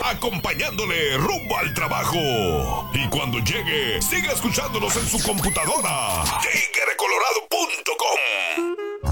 acompañándole rumbo al trabajo. Y cuando llegue, siga escuchándonos en su computadora. TigreColorado.com